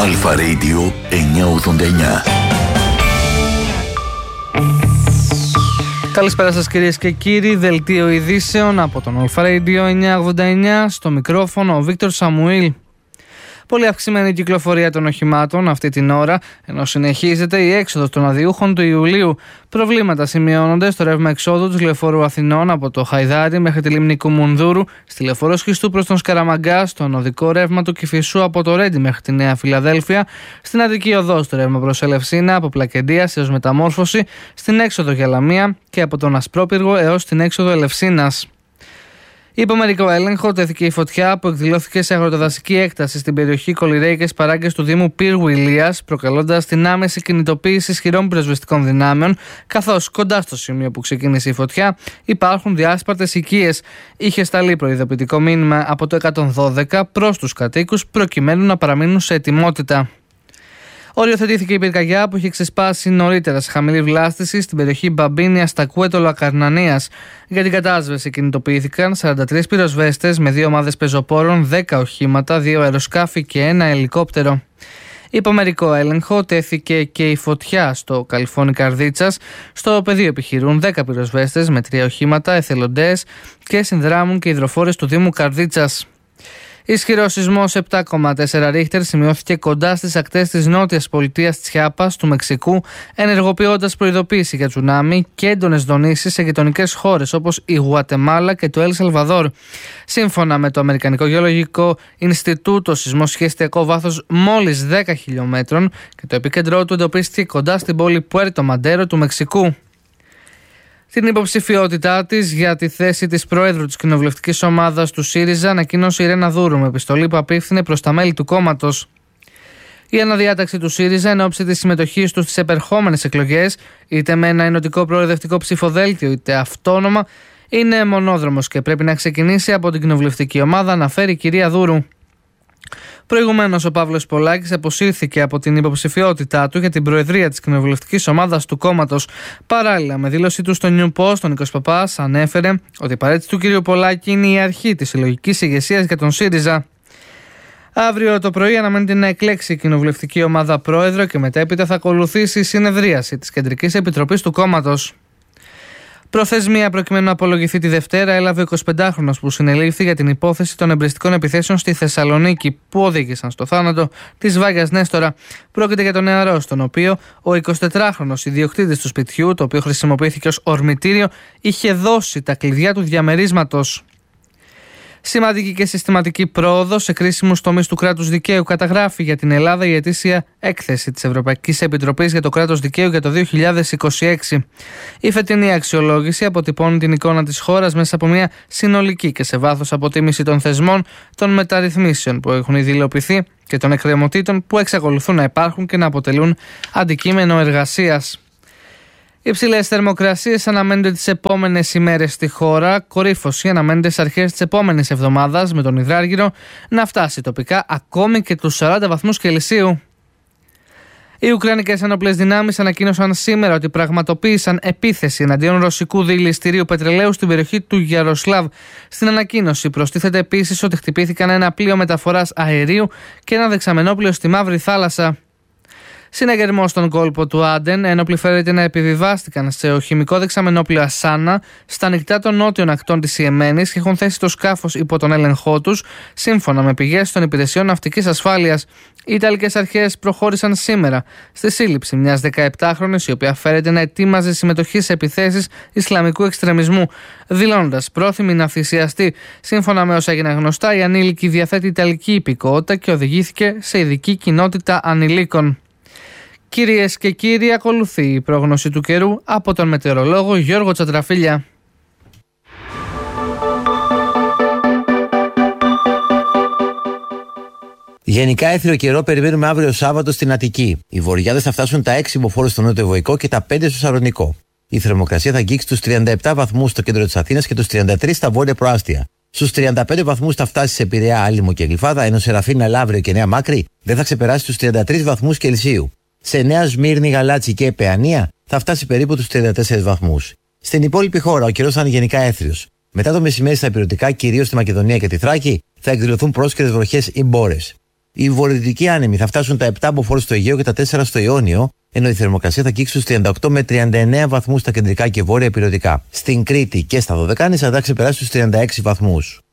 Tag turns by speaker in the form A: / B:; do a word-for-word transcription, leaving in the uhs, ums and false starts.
A: Αλφα Radio εννιακόσια ογδόντα εννιά.
B: Καλησπέρα σας κυρίες και κύριοι, δελτίο ειδήσεων από τον Αλφα Radio εννιακόσια ογδόντα εννιά, στο μικρόφωνο ο Βίκτορ Σαμουήλ. Πολύ αυξημένη κυκλοφορία των οχημάτων αυτή την ώρα, ενώ συνεχίζεται η έξοδος των αδειούχων του Ιουλίου. Προβλήματα σημειώνονται στο ρεύμα εξόδου του λεωφόρου Αθηνών από το Χαϊδάρι μέχρι τη λίμνη Κουμουνδούρου, στη λεωφόρο Σχιστού προς τον Σκαραμαγκά, στον οδικό ρεύμα του Κηφισού από το Ρέντι μέχρι τη Νέα Φιλαδέλφια, στην Αττική Οδό στο ρεύμα προς Ελευσίνα από Πλακεντίας έως Μεταμόρφωση, στην έξοδο για Λαμία και από τον Ασπρόπυργο έως την έξοδο Ελευσίνας. Υπό μερικό έλεγχο τέθηκε η φωτιά που εκδηλώθηκε σε αγροτοδασική έκταση στην περιοχή Κολυρέικες Παράγκες του Δήμου Πύργου Ηλίας, προκαλώντας την άμεση κινητοποίηση ισχυρών πυροσβεστικών δυνάμεων, καθώς κοντά στο σημείο που ξεκίνησε η φωτιά υπάρχουν διάσπαρτες οικίες. Είχε σταλεί προειδοποιητικό μήνυμα από το εκατόν δώδεκα προς τους κατοίκους προκειμένου να παραμείνουν σε ετοιμότητα. Οριοθετήθηκε η πυρκαγιά που είχε ξεσπάσει νωρίτερα σε χαμηλή βλάστηση στην περιοχή Μπαμπίνια στα Κουέτολο Ακαρνανίας. Για την κατάσβεση κινητοποιήθηκαν σαράντα τρεις πυροσβέστες με δύο ομάδες πεζοπόρων, δέκα οχήματα, δύο αεροσκάφη και ένα ελικόπτερο. Υπό μερικό έλεγχο τέθηκε και η φωτιά στο Καλυφώνι Καρδίτσας. Στο πεδίο επιχειρούν δέκα πυροσβέστες με τρία οχήματα, εθελοντές και συνδράμουν και υδροφόρες του Δήμου Καρδίτσας. Ισχυρός σεισμός επτά κόμμα τέσσερα ρίχτερ σημειώθηκε κοντά στις ακτές της νότιας πολιτείας Τσιάπας του Μεξικού, ενεργοποιώντας προειδοποίηση για τσουνάμι και έντονες δονήσεις σε γειτονικές χώρες όπως η Γουατεμάλα και το Ελ Σαλβαδόρ. Σύμφωνα με το Αμερικανικό Γεωλογικό Ινστιτούτο, ο σεισμός είχε εστιακό βάθος μόλις δέκα χιλιόμετρων και το επίκεντρό του εντοπίστηκε κοντά στην πόλη Πουέρτο Μαντέρο του Μεξικού. Την υποψηφιότητά της για τη θέση της Προέδρου της Κοινοβουλευτικής Ομάδας του ΣΥΡΙΖΑ ανακοίνωσε η Ρένα Δούρου με επιστολή που απίφθινε προς τα μέλη του κόμματος. Η αναδιάταξη του ΣΥΡΙΖΑ εν ώψη της συμμετοχής του στις επερχόμενες εκλογές, είτε με ένα ενωτικό προοδευτικό ψηφοδέλτιο είτε αυτόνομα, είναι μονόδρομος και πρέπει να ξεκινήσει από την Κοινοβουλευτική Ομάδα, αναφέρει η κυρία Δούρου. Προηγουμένως, ο Παύλος Πολάκης αποσύρθηκε από την υποψηφιότητά του για την προεδρία της κοινοβουλευτικής ομάδας του κόμματος. Παράλληλα, με δήλωσή του στο New Post, ο Νίκος Παπάς ανέφερε ότι η παρέτηση του κ. Πολάκη είναι η αρχή της συλλογικής ηγεσίας για τον ΣΥΡΙΖΑ. Αύριο το πρωί αναμένεται να εκλέξει η κοινοβουλευτική ομάδα πρόεδρο και μετέπειτα θα ακολουθήσει η συνεδρίαση της Κεντρικής Επιτροπής του κόμματος. Προθεσμία προκειμένου να απολογηθεί τη Δευτέρα έλαβε ο εικοσιπεντάχρονος που συνελήφθη για την υπόθεση των εμπριστικών επιθέσεων στη Θεσσαλονίκη που οδήγησαν στο θάνατο της Βάγιας Νέστορα. Πρόκειται για τον νεαρό, στον οποίο ο εικοσιτετράχρονος ιδιοκτήτης του σπιτιού, το οποίο χρησιμοποιήθηκε ως ορμητήριο, είχε δώσει τα κλειδιά του διαμερίσματος. Σημαντική και συστηματική πρόοδο σε κρίσιμους τομείς του κράτους δικαίου καταγράφει για την Ελλάδα η ετήσια έκθεση της Ευρωπαϊκής Επιτροπής για το κράτος δικαίου για το δύο χιλιάδες είκοσι έξι. Η φετινή αξιολόγηση αποτυπώνει την εικόνα της χώρας μέσα από μια συνολική και σε βάθος αποτίμηση των θεσμών, των μεταρρυθμίσεων που έχουν ήδη υλοποιηθεί και των εκκρεμωτήτων που εξακολουθούν να υπάρχουν και να αποτελούν αντικείμενο εργασίας. Υψηλές θερμοκρασίες αναμένονται τις επόμενες ημέρες στη χώρα. Κορύφωση αναμένεται στις αρχές της επόμενης εβδομάδας, με τον υδράργυρο να φτάσει τοπικά ακόμη και τους σαράντα βαθμούς Κελσίου. Οι Ουκρανικές ενόπλες δυνάμεις ανακοίνωσαν σήμερα ότι πραγματοποίησαν επίθεση εναντίον ρωσικού δηληστηρίου πετρελαίου στην περιοχή του Γιαροσλάβ. Στην ανακοίνωση προστίθεται επίσης ότι χτυπήθηκαν ένα πλοίο μεταφοράς αερίου και ένα δεξαμενόπλοιο στη Μαύρη Θάλασσα. Συναγερμό στον κόλπο του Άντεν, ένοπλοι φέρεται να επιβιβάστηκαν σε χημικό δεξαμενόπλαιο Ασάνα στα ανοιχτά των νότιων ακτών της Ιεμένης και έχουν θέσει το σκάφος υπό τον έλεγχό τους, σύμφωνα με πηγές των υπηρεσιών ναυτικής ασφάλειας. Οι Ιταλικές αρχές προχώρησαν σήμερα στη σύλληψη μιας δεκαεπτάχρονης, η οποία φέρεται να ετοίμαζε συμμετοχή σε επιθέσεις Ισλαμικού εξτρεμισμού, δηλώνοντας πρόθυμη να θυσιαστεί. Σύμφωνα με όσα έγιναν γνωστά, η ανήλικη διαθέτει Ιταλική υπηκότητα και οδηγήθηκε σε ειδική κοινότητα ανηλίκων. Κυρίες και κύριοι, ακολουθεί η πρόγνωση του καιρού από τον μετεωρολόγο Γιώργο Τσατραφίλια.
C: Γενικά έθριο καιρό περιμένουμε αύριο Σάββατο στην Αττική. Οι βορειάδες θα φτάσουν τα έξι υποφόρους στο Νότιο Βοϊκό και τα πέντε στο Σαρονικό. Η θερμοκρασία θα αγγίξει τους τριάντα επτά βαθμούς στο κέντρο της Αθήνας και τους τριάντα τρεις στα βόρεια προάστια. Στους τριάντα πέντε βαθμούς θα φτάσει σε Πειραιά, Άλυμο και Γλυφάδα, ενώ σε Ραφίνα, Λαύριο και Νέα Μάκρη δεν θα ξεπεράσει τους τριάντα τρεις βαθμούς Κελσίου. Σε Νέα Σμύρνη, Γαλάτσι και Παιανία θα φτάσει περίπου τους τριάντα τέσσερις βαθμούς. Στην υπόλοιπη χώρα ο καιρός θα είναι γενικά έθριος. Μετά το μεσημέρι στα ηπειρωτικά, κυρίως στη Μακεδονία και τη Θράκη, θα εκδηλωθούν πρόσκαιρες βροχές ή μπόρες. Οι βορειοδυτικοί άνεμοι θα φτάσουν τα επτά μποφόρ στο Αιγαίο και τα τέσσερα στο Ιόνιο, ενώ η θερμοκρασία θα αγγίξει στους τριάντα οκτώ με τριάντα εννέα βαθμούς στα κεντρικά και βόρεια ηπειρωτικά. Στην Κρήτη και στα Δωδεκάνησα θα ξεπεράσει τους τριάντα έξι βαθμούς.